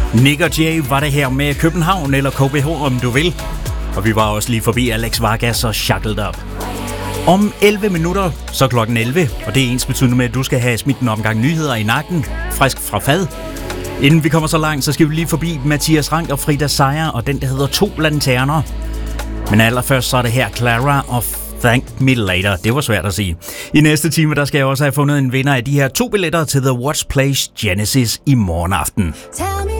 Nick og Jay var det her med København eller KBH, om du vil. Og vi var også lige forbi Alex Vargas og Shackled Up. Om 11 minutter, så klokken 11, og det er ens betydende med, at du skal have smidt en omgang nyheder i nakken, frisk fra fad. Inden vi kommer så langt, så skal vi lige forbi Mathias Rank og Frida Seier og den, der hedder 2 Lanterner. Men allerførst så er det her Clara og Thank Me Later. Det var svært at sige. I næste time, der skal jeg også have fundet en vinder af de her 2 billetter til The Watch Place Genesis i morgen aften.